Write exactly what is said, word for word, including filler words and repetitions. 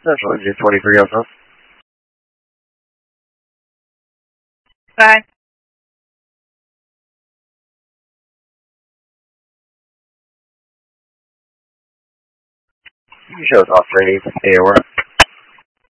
Central Engine twenty-three oh. Bye. Shows off training. A O R.